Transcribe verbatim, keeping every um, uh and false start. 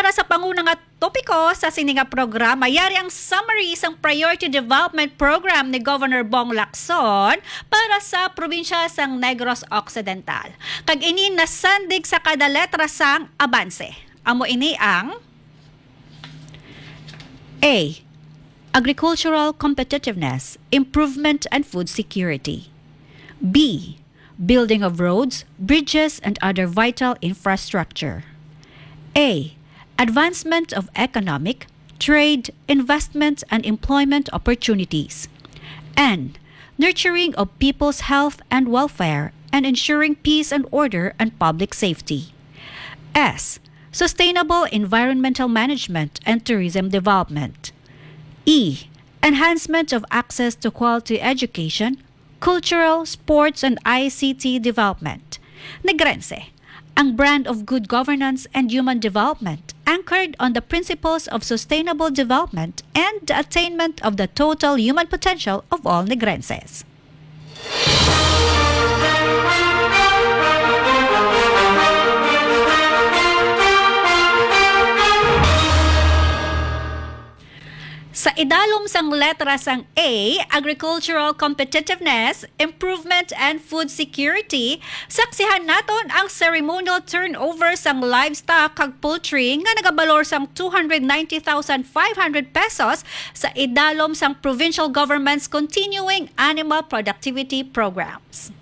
na sa pangunang nga topiko sa sininga programa, yari ang summary isang Priority Development Program ni Governor Bong Lacson para sa probinsya sang Negros Occidental. Kag ini nasandig sa kada letra sang abanse. Amo ini ang A. Agricultural competitiveness, improvement and food security. B. Building of roads, bridges and other vital infrastructure. A. Advancement of economic, trade, investment and employment opportunities. N. Nurturing of people's health and welfare and ensuring peace and order and public safety. S. Sustainable environmental management and tourism development. E. Enhancement of access to quality education, cultural, sports, and I C T development. Negrense, ang brand of good governance and human development anchored on the principles of sustainable development and the attainment of the total human potential of all Negrenses. Sa idalom sang letra sang A, agricultural competitiveness, improvement and food security, saksihan naton ang ceremonial turnover sang livestock kag poultry nga nagabalor sang two hundred ninety thousand five hundred pesos sa idalom sang provincial government's continuing animal productivity programs.